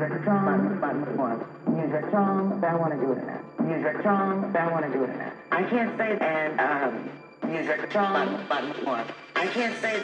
Music Charm, button one. Music Charm, I want to do it in that. Music Charm, I want to do it in that. I can't say and Music Charm, button one. I can't say